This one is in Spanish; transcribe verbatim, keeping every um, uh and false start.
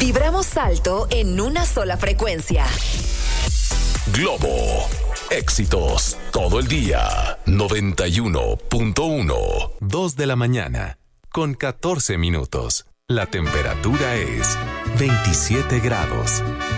Vibramos alto en una sola frecuencia. Globo. Éxitos todo el día. noventa y uno punto uno. Dos de la mañana, con catorce minutos. La temperatura es veintisiete grados.